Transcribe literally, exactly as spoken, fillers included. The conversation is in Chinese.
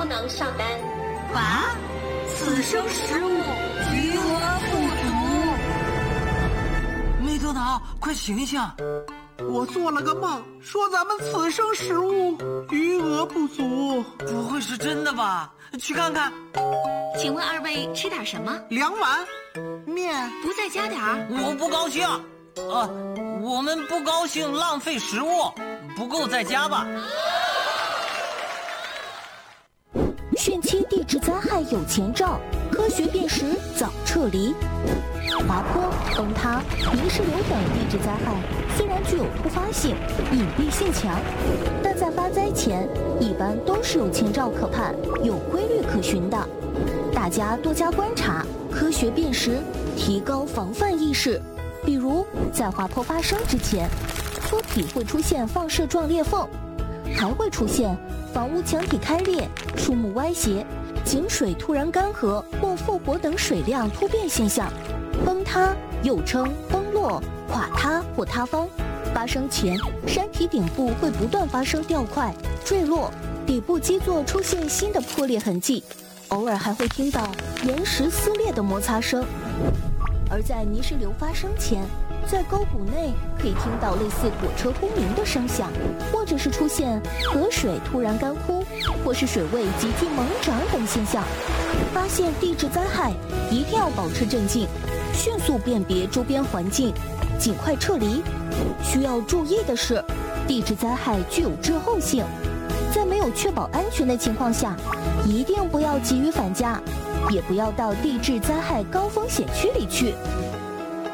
能上单。 啊！此生食物余额不足。 猕猴桃，快醒醒！ 我做了个梦，说咱们此生食物余额不足。 不会是真的吧？去看看。 请问二位吃点什么？ 两碗面。 不再加点儿？ 我不高兴。呃，我们不高兴浪费食物，不够再加吧。 汛期地质灾害有前兆，科学辨识早撤离。滑坡、崩塌、泥石流等地质灾害虽然具有突发性、隐蔽性强，但在发灾前一般都是有前兆可盼、有规律可循的。大家多加观察，科学辨识，提高防范意识。比如在滑坡发生之前，坡体会出现放射状裂缝，还会出现房屋墙体开裂、树木歪斜、井水突然干涸或复活等水量突变现象。崩塌又称崩落、垮塌或塌方，发生前山体顶部会不断发生掉块、坠落，底部基座出现新的破裂痕迹，偶尔还会听到岩石撕裂的摩擦声。而在泥石流发生前，在沟谷内可以听到类似火车轰鸣的声响，或者是出现河水突然干枯，或是水位急剧猛涨等现象。发现地质灾害一定要保持镇静，迅速辨别周边环境，尽快撤离。需要注意的是，地质灾害具有滞后性，在没有确保安全的情况下，一定不要急于返家，也不要到地质灾害高风险区里去。